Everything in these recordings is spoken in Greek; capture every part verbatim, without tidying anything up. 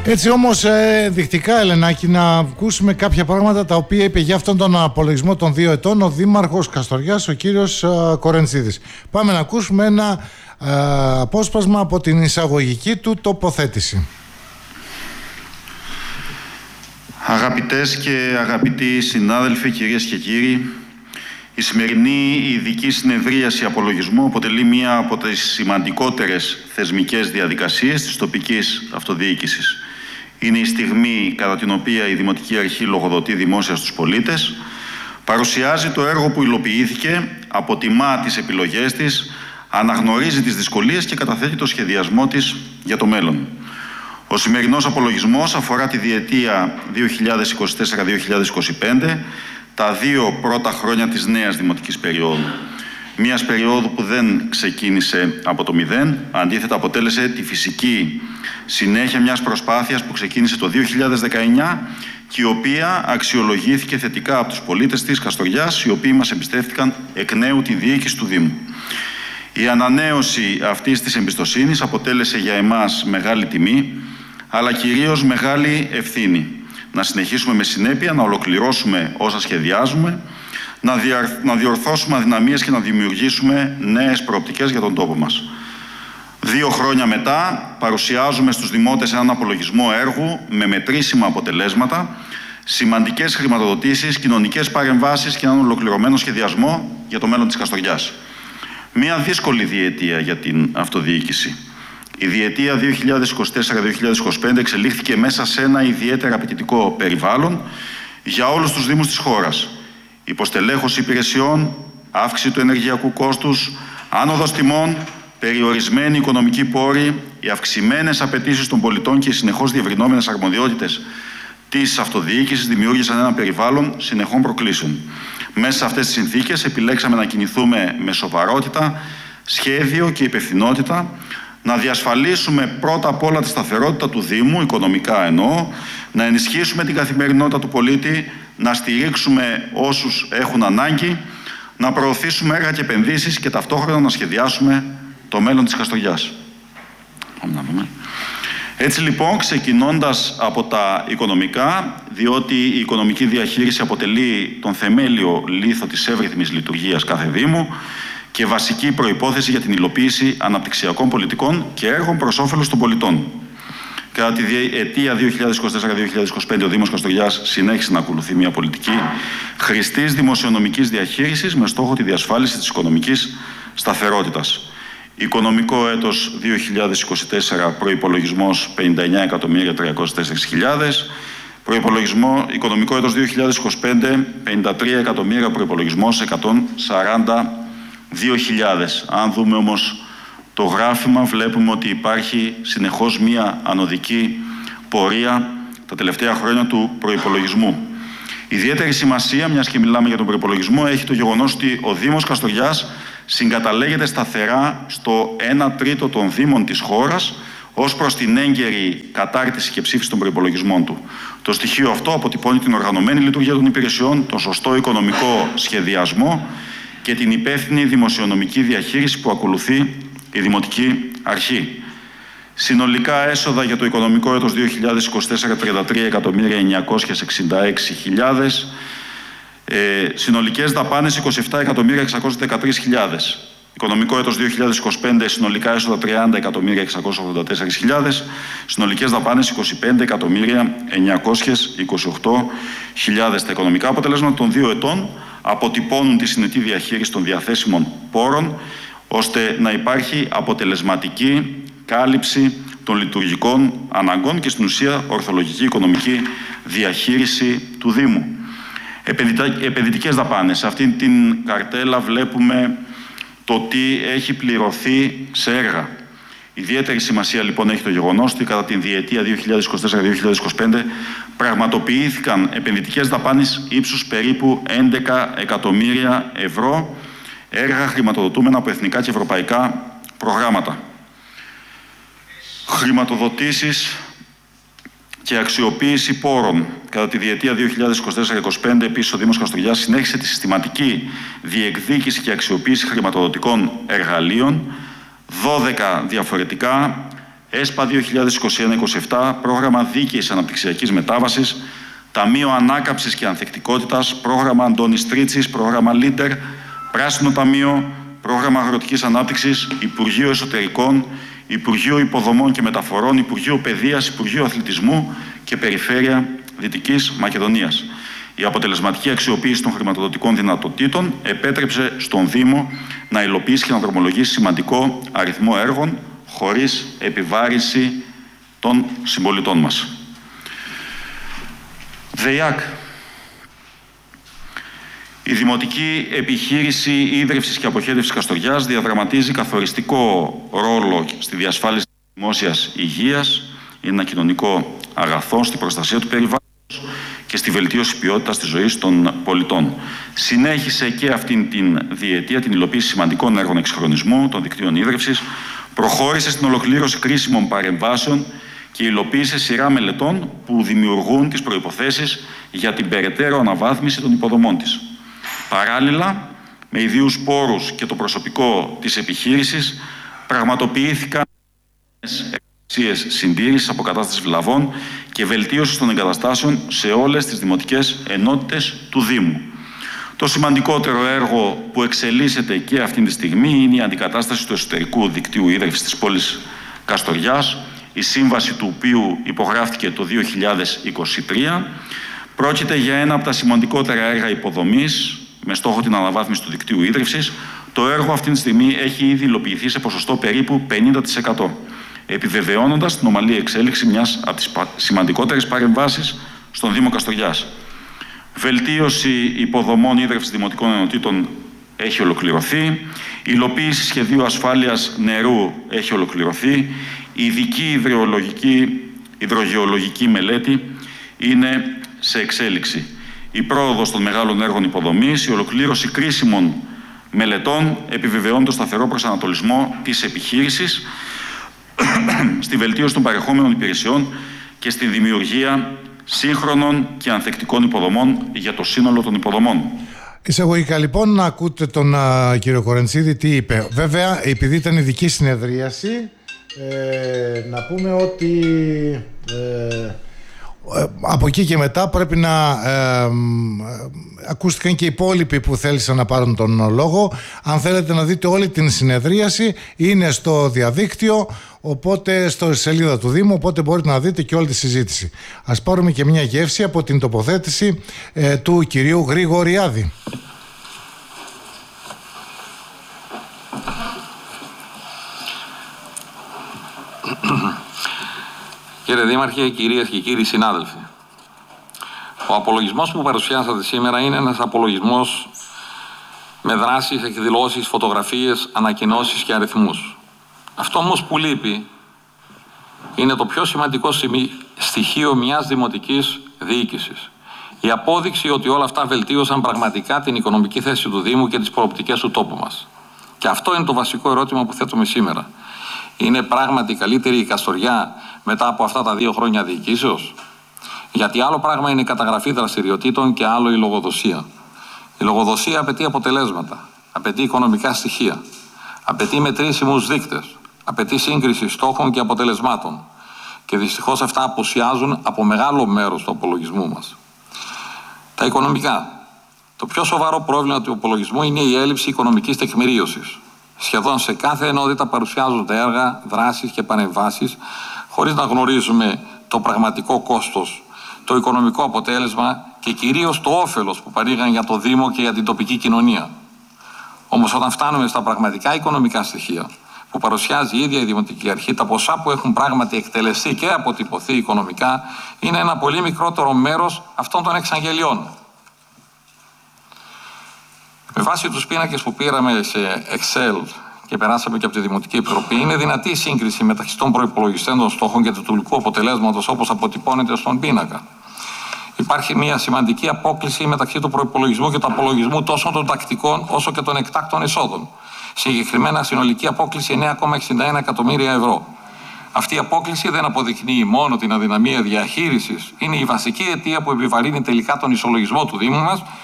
Έτσι όμως ε, δεικτικά, Ελενάκη, να ακούσουμε κάποια πράγματα τα οποία είπε για αυτόν τον απολογισμό των δύο ετών ο Δήμαρχος Καστοριάς, ο κύριος ε, Κορεντζίδης. Πάμε να ακούσουμε ένα ε, απόσπασμα από την εισαγωγική του τοποθέτηση. Αγαπητές και αγαπητοί συνάδελφοι, κυρίες και κύριοι, η σημερινή ειδική συνεδρίαση απολογισμού αποτελεί μία από τις σημαντικότερες θεσμικές διαδικασίες της τοπικής αυτοδιοίκησης. Είναι η στιγμή κατά την οποία η Δημοτική Αρχή λογοδοτεί δημόσια στους πολίτες, παρουσιάζει το έργο που υλοποιήθηκε, αποτιμά τις επιλογές της, αναγνωρίζει τις δυσκολίες και καταθέτει το σχεδιασμό της για το μέλλον. Ο σημερινός απολογισμός αφορά τη διετία δύο χιλιάδες είκοσι τέσσερα δύο χιλιάδες είκοσι πέντε, τα δύο πρώτα χρόνια της νέας δημοτικής περίοδου. Μιας περίοδου που δεν ξεκίνησε από το μηδέν, αντίθετα αποτέλεσε τη φυσική συνέχεια μιας προσπάθειας που ξεκίνησε το δύο χιλιάδες δεκαεννιά και η οποία αξιολογήθηκε θετικά από τους πολίτες της Καστοριάς, οι οποίοι μας εμπιστεύτηκαν εκ νέου τη διοίκηση του Δήμου. Η ανανέωση αυτής της εμπιστοσύνης αποτέλεσε για εμάς μεγάλη τιμή, αλλά κυρίως μεγάλη ευθύνη. Να συνεχίσουμε με συνέπεια, να ολοκληρώσουμε όσα σχεδιάζουμε, να, δια, να διορθώσουμε αδυναμίες και να δημιουργήσουμε νέες προοπτικές για τον τόπο μας. Δύο χρόνια μετά παρουσιάζουμε στους δημότες έναν απολογισμό έργου με μετρήσιμα αποτελέσματα, σημαντικές χρηματοδοτήσεις, κοινωνικές παρεμβάσεις και έναν ολοκληρωμένο σχεδιασμό για το μέλλον της Καστοριάς. Μια δύσκολη διετία για την αυτοδιοίκηση. Η διετία δύο χιλιάδες είκοσι τέσσερα δύο χιλιάδες είκοσι πέντε εξελίχθηκε μέσα σε ένα ιδιαίτερα απαιτητικό περιβάλλον για όλους τους δήμους της χώρας. Υποστελέχωση υπηρεσιών, αύξηση του ενεργειακού κόστους, άνοδος τιμών, περιορισμένοι οικονομικοί πόροι, οι αυξημένες απαιτήσεις των πολιτών και οι συνεχώς διευρυνόμενες αρμοδιότητες της αυτοδιοίκησης δημιούργησαν ένα περιβάλλον συνεχών προκλήσεων. Μέσα σε αυτές τις συνθήκες επιλέξαμε να κινηθούμε με σοβαρότητα, σχέδιο και υπευθυνότητα, να διασφαλίσουμε πρώτα απ' όλα τη σταθερότητα του Δήμου, οικονομικά εννοώ, να ενισχύσουμε την καθημερινότητα του πολίτη, να στηρίξουμε όσους έχουν ανάγκη, να προωθήσουμε έργα και επενδύσεις και ταυτόχρονα να σχεδιάσουμε το μέλλον της Καστοριάς. Έτσι λοιπόν, ξεκινώντας από τα οικονομικά, διότι η οικονομική διαχείριση αποτελεί τον θεμέλιο λίθο της εύρυθμης λειτουργίας κάθε Δήμου και βασική προϋπόθεση για την υλοποίηση αναπτυξιακών πολιτικών και έργων προς όφελος των πολιτών. Κατά τη διετία δύο χιλιάδες είκοσι τέσσερα δύο χιλιάδες είκοσι πέντε, ο Δήμος Καστοριάς συνέχισε να ακολουθεί μια πολιτική χρηστής δημοσιονομικής διαχείρισης με στόχο τη διασφάλιση της οικονομικής σταθερότητας. Οικονομικό έτος δύο χιλιάδες είκοσι τέσσερα, προϋπολογισμός πενήντα εννέα εκατομμύρια τριακόσιες τέσσερις χιλιάδες. Προϋπολογισμό, οικονομικό έτος δύο χιλιάδες είκοσι πέντε, πενήντα τρία εκατομμύρια, προϋπολογισμός εκατόν σαράντα δύο χιλιάδες. Αν δούμε όμως το γράφημα, βλέπουμε ότι υπάρχει συνεχώς μία ανωδική πορεία τα τελευταία χρόνια του προϋπολογισμού. Ιδιαίτερη σημασία, μιας και μιλάμε για τον προϋπολογισμό, έχει το γεγονός ότι ο Δήμος Καστοριάς συγκαταλέγεται σταθερά στο ένα τρίτο των Δήμων της χώρας ως προς την έγκαιρη κατάρτιση και ψήφιση των προϋπολογισμών του. Το στοιχείο αυτό αποτυπώνει την οργανωμένη λειτουργία των υπηρεσιών, τον σωστό οικονομικό σχεδιασμό και την υπεύθυνη δημοσιονομική διαχείριση που ακολουθεί η Δημοτική Αρχή. Συνολικά έσοδα για το οικονομικό έτος δύο χιλιάδες είκοσι τέσσερα τριάντα τρία εκατομμύρια εννιακόσιες εξήντα έξι χιλιάδες, ε, συνολικές δαπάνες είκοσι επτά εκατομμύρια εξακόσιες δεκατρείς χιλιάδες. Οικονομικό έτος δύο χιλιάδες είκοσι πέντε, συνολικά έσοδα τριάντα εκατομμύρια εξακόσιες ογδόντα τέσσερις χιλιάδες, συνολικές δαπάνες είκοσι πέντε εκατομμύρια εννιακόσιες είκοσι οκτώ χιλιάδες. Τα οικονομικά αποτελέσματα των δύο ετών αποτυπώνουν τη συνετή διαχείριση των διαθέσιμων πόρων, ώστε να υπάρχει αποτελεσματική κάλυψη των λειτουργικών αναγκών και στην ουσία ορθολογική οικονομική διαχείριση του Δήμου. Επενδυτικές δαπάνες. Σε αυτήν την καρτέλα βλέπουμε το τι έχει πληρωθεί σε έργα. Ιδιαίτερη σημασία λοιπόν έχει το γεγονός ότι κατά την διετία δύο χιλιάδες είκοσι τέσσερα δύο χιλιάδες είκοσι πέντε πραγματοποιήθηκαν επενδυτικές δαπάνες ύψους περίπου έντεκα εκατομμύρια ευρώ, έργα χρηματοδοτούμενα από εθνικά και ευρωπαϊκά προγράμματα. Χρηματοδοτήσεις και αξιοποίηση πόρων. Κατά τη διετία δύο χιλιάδες είκοσι τέσσερα είκοσι πέντε, επίσης, ο Δήμος Καστοριάς συνέχισε τη συστηματική διεκδίκηση και αξιοποίηση χρηματοδοτικών εργαλείων, δώδεκα διαφορετικά, ΕΣΠΑ δύο χιλιάδες είκοσι ένα είκοσι επτά, πρόγραμμα δίκαιης αναπτυξιακής μετάβασης, Ταμείο Ανάκαμψης και Ανθεκτικότητας, πρόγραμμα Αντώνης Τρίτσης, πρόγραμμα Leader, Πράσινο Ταμείο, πρόγραμμα Αγροτικής Ανάπτυξης, Υπουργείο Εσωτερικών, Υπουργείο Υποδομών και Μεταφορών, Υπουργείο Παιδείας, Υπουργείο Αθλητισμού και Περιφέρεια Δυτικής Μακεδονίας. Η αποτελεσματική αξιοποίηση των χρηματοδοτικών δυνατοτήτων επέτρεψε στον Δήμο να υλοποιήσει και να δρομολογήσει σημαντικό αριθμό έργων χωρίς επιβάρυνση των συμπολιτών μας. ΔΕΙΑΚ. Η Δημοτική Επιχείρηση Ίδρυυσης και Αποχέτευσης Καστοριάς διαδραματίζει καθοριστικό ρόλο στη διασφάλιση της δημόσιας υγείας, είναι ένα κοινωνικό αγαθό, στη προστασία του περιβάλλοντος και στη βελτίωση ποιότητας της ζωής των πολιτών. Συνέχισε και αυτήν την διετία την υλοποίηση σημαντικών έργων εξυγχρονισμού των δικτύων ίδρυυσης, προχώρησε στην ολοκλήρωση κρίσιμων παρεμβάσεων και υλοποίησε σειρά μελετών που δημιουργούν τις προϋποθέσεις για την περαιτέρω αναβάθμιση των υποδομών της. Παράλληλα, με ιδίους πόρους και το προσωπικό της επιχείρησης, πραγματοποιήθηκαν εργασίες συντήρησης, αποκατάστασης βλαβών και βελτίωσης των εγκαταστάσεων σε όλες τις δημοτικές ενότητες του Δήμου. Το σημαντικότερο έργο που εξελίσσεται και αυτή τη στιγμή είναι η αντικατάσταση του εσωτερικού δικτύου ίδρυυσης της πόλης Καστοριάς, η σύμβαση του οποίου υπογράφηκε το δύο χιλιάδες είκοσι τρία. Πρόκειται για ένα από τα σημαντικότερα έργα υποδομής με στόχο την αναβάθμιση του δικτύου ίδρυυσης. Το έργο αυτή τη στιγμή έχει ήδη υλοποιηθεί σε ποσοστό περίπου πενήντα τοις εκατό, επιβεβαιώνοντας την ομαλή εξέλιξη μιας από τις σημαντικότερες παρεμβάσεις στον Δήμο Καστοριάς. Βελτίωση υποδομών ίδρυυσης δημοτικών ενωτήτων έχει ολοκληρωθεί. Η υλοποίηση σχεδίου ασφάλειας νερού έχει ολοκληρωθεί. Η ειδική υδρολογική, υδρογεολογική μελέτη είναι σε εξέλιξη. Η πρόοδος των μεγάλων έργων υποδομής, η ολοκλήρωση κρίσιμων μελετών επιβεβαιώνει το σταθερό προσανατολισμό της επιχείρησης στη βελτίωση των παρεχόμενων υπηρεσιών και στη δημιουργία σύγχρονων και ανθεκτικών υποδομών για το σύνολο των υποδομών. Εισαγωγικά λοιπόν να ακούτε τον α, κύριο Κορεντσίδη τι είπε. Βέβαια, επειδή ήταν ειδική συνεδρίαση, ε, να πούμε ότι ε, από εκεί και μετά πρέπει να ε, ε, ακούστηκαν και οι υπόλοιποι που θέλησαν να πάρουν τον λόγο. Αν θέλετε να δείτε όλη την συνεδρίαση, είναι στο διαδίκτυο, οπότε στο σελίδα του Δήμου, οπότε μπορείτε να δείτε και όλη τη συζήτηση. Ας πάρουμε και μια γεύση από την τοποθέτηση ε, του κυρίου Γρηγοριάδη. Κύριε Δήμαρχε, κυρίες και κύριοι συνάδελφοι, ο απολογισμός που παρουσιάσατε σήμερα είναι ένας απολογισμός με δράσεις, εκδηλώσεις, φωτογραφίες, ανακοινώσεις και αριθμούς. Αυτό όμως που λείπει είναι το πιο σημαντικό στοιχείο μιας δημοτικής διοίκησης. Η απόδειξη ότι όλα αυτά βελτίωσαν πραγματικά την οικονομική θέση του Δήμου και τις προοπτικές του τόπου μας. Και αυτό είναι το βασικό ερώτημα που θέτουμε σήμερα. Είναι πράγματι καλύτερη η Καστοριά μετά από αυτά τα δύο χρόνια διοικήσεως? Γιατί άλλο πράγμα είναι η καταγραφή δραστηριοτήτων και άλλο η λογοδοσία. Η λογοδοσία απαιτεί αποτελέσματα, απαιτεί οικονομικά στοιχεία, απαιτεί μετρήσιμους δείκτες, απαιτεί σύγκριση στόχων και αποτελεσμάτων. Και δυστυχώς αυτά απουσιάζουν από μεγάλο μέρος του απολογισμού μας. Τα οικονομικά. Το πιο σοβαρό πρόβλημα του απολογισμού είναι η έλλειψη οικονομικής τεκμηρίωσης. Σχεδόν σε κάθε ενότητα παρουσιάζονται έργα, δράσεις και παρεμβάσεις, χωρίς να γνωρίζουμε το πραγματικό κόστος, το οικονομικό αποτέλεσμα και κυρίως το όφελος που παρήγαν για το Δήμο και για την τοπική κοινωνία. Όμως όταν φτάνουμε στα πραγματικά οικονομικά στοιχεία που παρουσιάζει η ίδια η Δημοτική Αρχή, τα ποσά που έχουν πράγματι εκτελεστεί και αποτυπωθεί οικονομικά είναι ένα πολύ μικρότερο μέρος αυτών των εξαγγελιών. Με βάση τους πίνακες που πήραμε σε Excel και περάσαμε και από τη Δημοτική Επιτροπή, είναι δυνατή η σύγκριση μεταξύ των προϋπολογιστέντων στόχων και του τελικού αποτελέσματος όπως αποτυπώνεται στον πίνακα. Υπάρχει μια σημαντική απόκλιση μεταξύ του προϋπολογισμού και του απολογισμού τόσο των τακτικών όσο και των εκτάκτων εσόδων. Συγκεκριμένα συνολική απόκλιση εννέα κόμμα εξήντα ένα εκατομμύρια ευρώ. Αυτή η απόκλιση δεν αποδεικνύει μόνο την αδυναμία διαχείρισης, είναι η βασική αιτία που επιβαρύνει τελικά τον ισολογισμό του Δήμου μας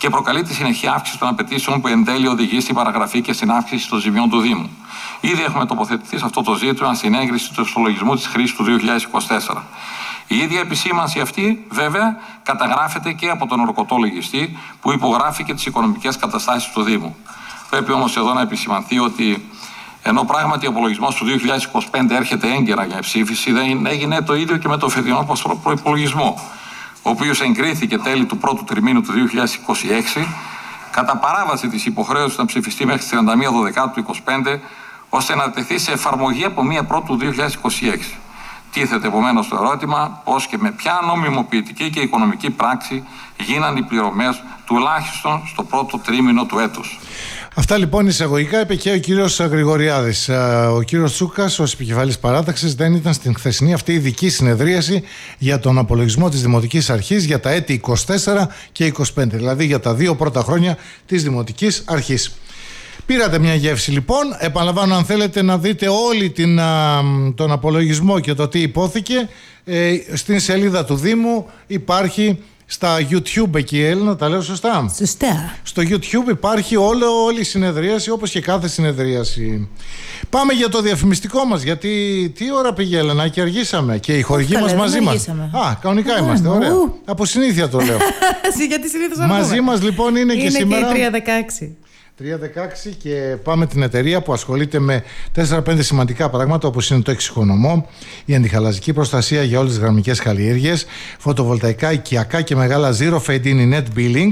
και προκαλεί τη συνεχή αύξηση των απαιτήσεων που εν τέλει οδηγεί στην παραγραφή και στην αύξηση των ζημιών του Δήμου. Ήδη έχουμε τοποθετηθεί σε αυτό το ζήτημα στην έγκριση του ισολογισμού της χρήσης του δύο χιλιάδες είκοσι τέσσερα. Η ίδια επισήμανση αυτή, βέβαια, καταγράφεται και από τον ορκωτό λογιστή που υπογράφει και τις οικονομικές καταστάσεις του Δήμου. Πρέπει όμως εδώ να επισημανθεί ότι ενώ πράγματι ο απολογισμός του δύο χιλιάδες είκοσι πέντε έρχεται έγκαιρα για ψήφιση, δεν έγινε το ίδιο και με το φετινό προϋπολογισμό, ο οποίος εγκρίθηκε τέλη του πρώτου τριμήνου του δύο χιλιάδες είκοσι έξι, κατά παράβαση της υποχρέωσης να ψηφιστεί μέχρι τις τριάντα μία Δεκεμβρίου του είκοσι πέντε, ώστε να τεθεί σε εφαρμογή από μία Πρώτου του δύο χιλιάδες είκοσι έξι. Τίθεται επομένως το ερώτημα πώς και με ποια νομιμοποιητική και οικονομική πράξη γίναν οι πληρωμές τουλάχιστον στο πρώτο τρίμηνο του έτους. Αυτά λοιπόν εισαγωγικά είπε και ο κύριος Γρηγοριάδης. Ο κύριος Τσούκας, ως επικεφαλής παράταξης, δεν ήταν στην χθεσινή αυτή ειδική συνεδρίαση για τον απολογισμό της Δημοτικής Αρχής για τα έτη είκοσι τέσσερα και είκοσι πέντε, δηλαδή για τα δύο πρώτα χρόνια της Δημοτικής Αρχής. Πήρατε μια γεύση λοιπόν. Επαναλαμβάνω, αν θέλετε να δείτε όλη την, α, τον απολογισμό και το τι υπόθηκε, ε, στην σελίδα του Δήμου υπάρχει. Στα YouTube εκεί, Έλληνα, τα λέω σωστά. Σωστά. Στο YouTube υπάρχει όλο, όλη η συνεδρίαση, όπως και κάθε συνεδρίαση. Πάμε για το διαφημιστικό μας, γιατί τι ώρα πήγε, Έλληνα, και αργήσαμε. Και οι χορηγοί μας μαζί μας. Α, κανονικά είμαστε, ωραία. Από συνήθεια το λέω. Γιατί συνήθως μαζί μας λοιπόν είναι, είναι και σήμερα. Είναι και η τρία δεκαέξι. τρία δεκαέξι και πάμε την εταιρεία που ασχολείται με τέσσερα πέντε σημαντικά πράγματα, όπως είναι το εξοικονομό, η αντιχαλαζική προστασία για όλες τις γραμμικές καλλιέργειες, φωτοβολταϊκά, οικιακά και μεγάλα zero fade in net billing,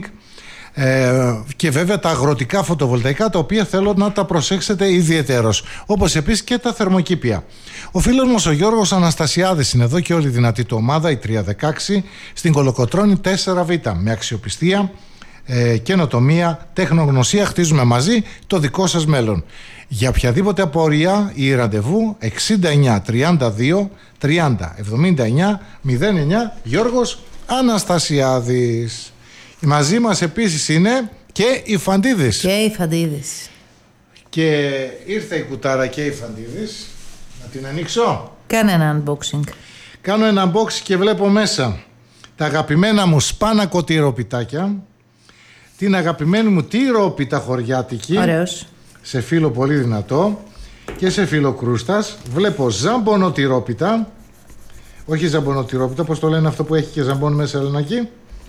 ε, και βέβαια τα αγροτικά φωτοβολταϊκά, τα οποία θέλω να τα προσέξετε ιδιαιτέρως, όπως επίσης και τα θερμοκήπια. Ο φίλος μας ο Γιώργος Αναστασιάδης είναι εδώ και όλη η δυνατή του ομάδα, η τρία δεκαέξι, στην Κολοκοτρώνη τέσσερα β, με αξιοπιστία, Ε, καινοτομία, τεχνογνωσία, χτίζουμε μαζί το δικό σας μέλλον. Για οποιαδήποτε απορία ή ραντεβού εξήντα εννιά τριάντα δύο τριάντα εβδομήντα εννιά μηδέν εννιά. Γιώργος Αναστασιάδης. Μαζί μας επίσης είναι και η Φαντίδης. Και η Φαντίδης. Και ήρθε η κουτάρα και η Φαντίδης. Να την ανοίξω. Κάνε ένα unboxing. Κάνω ένα unboxing και βλέπω μέσα τα αγαπημένα μου σπάνακο τυροπιτάκια, την αγαπημένη μου τυρόπιτα χωριάτικη. Ωραίος. Σε φύλλο πολύ δυνατό και σε φύλλο κρούστας. Βλέπω ζαμπονοτυρόπιτα. Όχι ζαμπονοτυρόπιτα, πώς το λένε αυτό που έχει και ζαμπόν μέσα, Ελληνική.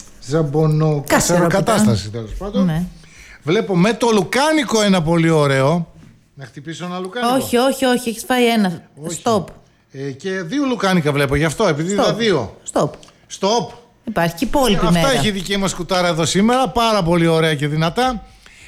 Ζαμπονοκασεροκατάσταση, τέλος πάντων. Ναι. Βλέπω με το λουκάνικο ένα πολύ ωραίο. Να χτυπήσω ένα λουκάνικο. Όχι, όχι, όχι, έχεις φάει ένα. Στοπ. Ε, και δύο λουκάνικα βλέπω γι' αυτό, επειδή είδα δύο. Στοπ. Στοπ. Υπάρχει και υπόλοιπη μέρα. Αυτά έχει η δική μας κουτάρα εδώ σήμερα. Πάρα πολύ ωραία και δυνατά.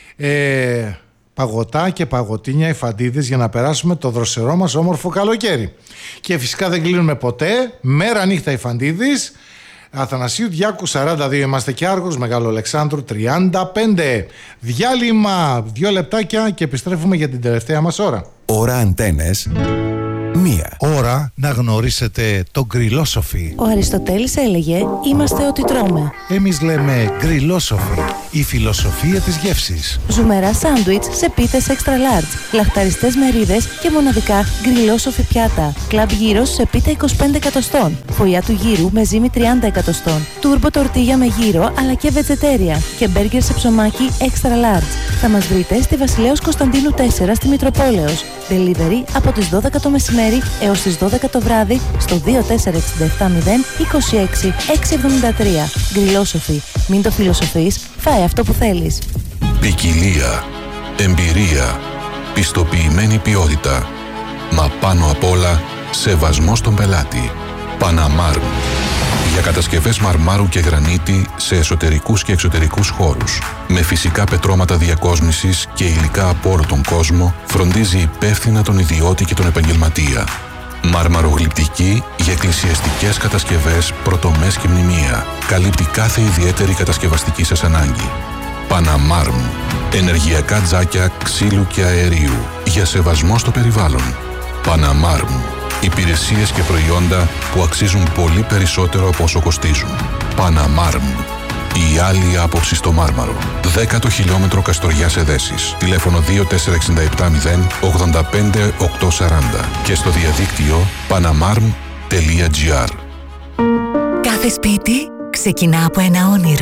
Ε, παγωτά και παγωτίνια, οι Φαντίδες, για να περάσουμε το δροσερό μας όμορφο καλοκαίρι. Και φυσικά δεν κλείνουμε ποτέ. Μέρα νύχτα οι Φαντίδες. Αθανασίου Διάκου σαράντα δύο είμαστε και Άργος, Μεγάλο Αλεξάνδρου τριάντα πέντε. Διάλειμμα δύο λεπτάκια και επιστρέφουμε για την τελευταία μας ώρα. Ώρα Αντένες. Μία. Ώρα να γνωρίσετε το γκριλόσοφι. Ο Αριστοτέλης έλεγε «Είμαστε ό,τι τρώμε». Εμείς λέμε γκριλόσοφι, η φιλοσοφία της γεύσης. Ζουμερά σάντουιτς σε πίτες extra large, λαχταριστές μερίδες και μοναδικά γκριλόσοφι πιάτα. Κλαμπ γύρος σε πίτα είκοσι πέντε εκατοστών. Φωλιά του γύρου με ζύμη τριάντα εκατοστών. Τούρμπο τορτίγια με γύρο αλλά και βετζετέρια. Και μπέργκερ σε ψωμάκι extra large. Θα μας βρείτε στη Βασιλέως Κωνσταντίνου τέσσερα στη Μητροπόλεως. Delivery από τις δώδεκα το μεσημέρι έως τις δώδεκα το βράδυ στο δύο τέσσερα έξι επτά μηδέν είκοσι έξι εξακόσια εβδομήντα τρία. Γκριλόσοφι. Μην το φιλοσοφείς, φάε αυτό που θέλεις. Ποικιλία, εμπειρία, πιστοποιημένη ποιότητα. Μα πάνω απ' όλα, σεβασμό στον πελάτη. Παναμάρμ. Για κατασκευές μαρμάρου και γρανίτη σε εσωτερικούς και εξωτερικούς χώρους. Με φυσικά πετρώματα διακόσμησης και υλικά από όλο τον κόσμο, φροντίζει υπεύθυνα τον ιδιώτη και τον επαγγελματία. Μαρμαρογλυπτική για εκκλησιαστικές κατασκευές, πρωτομές και μνημεία. Καλύπτει κάθε ιδιαίτερη κατασκευαστική σας ανάγκη. Παναμάρμ. Ενεργειακά τζάκια ξύλου και αερίου. Για σεβασμό στο περιβάλλον. Παναμάρμ. Υπηρεσίες και προϊόντα που αξίζουν πολύ περισσότερο από όσο κοστίζουν. Παναμάρμ. Η άλλη άποψη στο Μάρμαρο. Δέκατο χιλιόμετρο Καστοριάς Εδέσης. Τηλέφωνο δύο τέσσερα έξι επτά μηδέν ογδόντα πέντε οκτακόσια σαράντα και στο διαδίκτυο παναμάρμ τελεία τζι άρ. Κάθε σπίτι ξεκινά από ένα όνειρο.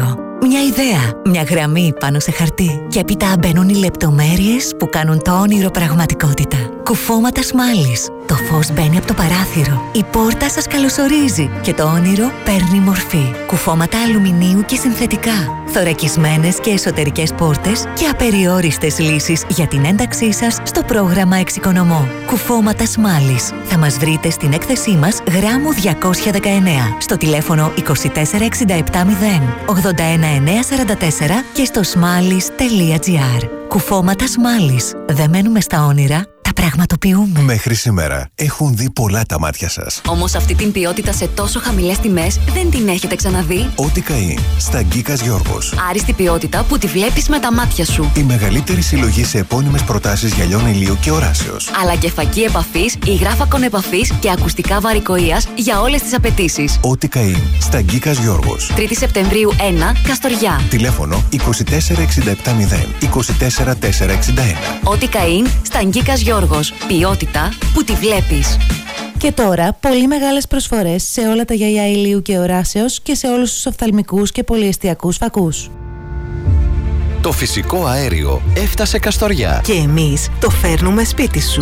Μια ιδέα, μια γραμμή πάνω σε χαρτί. Και έπειτα μπαίνουν οι λεπτομέρειες που κάνουν το όνειρο πραγματικότητα. Κουφώματα Σμάλης. Το φως μπαίνει από το παράθυρο. Η πόρτα σας καλωσορίζει και το όνειρο παίρνει μορφή. Κουφώματα αλουμινίου και συνθετικά. Θωρακισμένες και εσωτερικές πόρτες και απεριόριστες λύσεις για την ένταξή σας στο πρόγραμμα Εξοικονομώ. Κουφώματα Σμάλης. Θα μας βρείτε στην έκθεσή μας γράμμου διακόσια δεκαεννέα, στο τηλέφωνο είκοσι τέσσερα εξήντα επτά μηδέν ογδόντα ένα εννιακόσια σαράντα τέσσερα και στο σμάλης τελεία τζι άρ. Κουφώματα Σμάλης. Δεν μένουμε στα όνειρα, τα πραγματοποιούμε. Μέχρι σήμερα έχουν δει πολλά τα μάτια σας. Όμως αυτή την ποιότητα σε τόσο χαμηλές τιμές δεν την έχετε ξαναδεί. Ότι Καΐν, στα Γκίκας Γιώργος. Άριστη ποιότητα που τη βλέπεις με τα μάτια σου. Η μεγαλύτερη συλλογή σε επώνυμες προτάσεις γυαλιών ηλίου και οράσεως. Αλλά και φακή επαφής, υγράφακον επαφής και ακουστικά βαρικοείας για όλες τις απαιτήσεις. Ότι Καΐν, στα Γκίκας Γιώργος. τρίτη Σεπτεμβρίου ένα, Καστοριά. Τηλέφωνο είκοσι τέσσερα εξήντα επτά μηδέν είκοσι τέσσερα τετρακόσια εξήντα ένα. Ότι Καΐν, στα Γκίκας Γιώργος. Ποιότητα που τη βλέπεις. Και τώρα, πολύ μεγάλες προσφορές σε όλα τα γυαλιά ηλίου και οράσεως και σε όλους τους οφθαλμικούς και πολυεστιακούς φακούς. Το φυσικό αέριο έφτασε Καστοριά. Και εμείς το φέρνουμε σπίτι σου.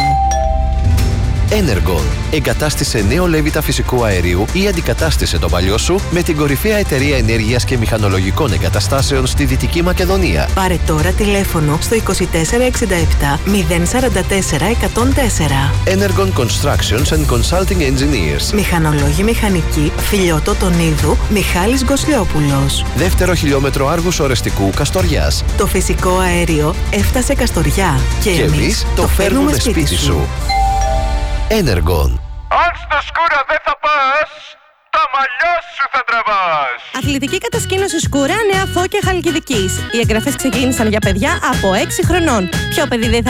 Energon. Εγκατάστησε νέο λέβητα φυσικού αερίου ή αντικατάστησε το παλιό σου με την κορυφαία εταιρεία ενέργειας και μηχανολογικών εγκαταστάσεων στη Δυτική Μακεδονία. Πάρε τώρα τηλέφωνο στο είκοσι τέσσερα εξήντα επτά μηδέν σαράντα τέσσερα εκατόν τέσσερα. Energon Constructions and Consulting Engineers. Μηχανολόγοι μηχανικοί, Φιλιώτο Τονίδου, Μιχάλης Γκοσλιόπουλος. Δεύτερο χιλιόμετρο Άργους Ορεστικού Καστοριάς. Το φυσικό αέριο έφτασε Καστοριά. Και, και εμείς το φέρνουμε σπίτι, σπίτι σου. Energon. Αν στο Σκούρα δεν θα πας, τα μαλλιά σου θα τραβάς. Αθλητική κατασκήνωση Σκούρα, Νέα Φώκια Χαλκιδικής. Οι εγγραφές ξεκίνησαν για παιδιά από έξι χρονών. Ποιο παιδί δεν θα